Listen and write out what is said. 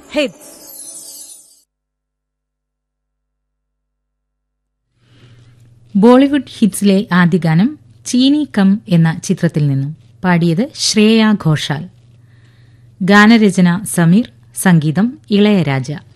Hits. Bollywood ഹിറ്റ്സിലെ ആദ്യ ഗാനം ചീനി കം എന്ന ചിത്രത്തിൽ നിന്നും. പാടിയത് ശ്രേയ ഘോഷാൽ. ഗാനരചന സമീർ, സംഗീതം ഇളയരാജ.